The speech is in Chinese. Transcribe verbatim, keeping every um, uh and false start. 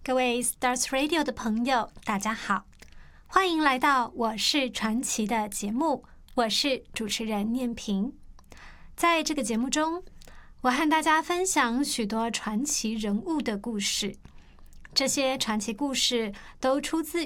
各位 Stars Radio 的朋友，大家好，欢迎来到我是传奇的节目，我是主持人念萍。在这个节目中，我和大家分享许多传奇人物的故事，这些传奇故事都出自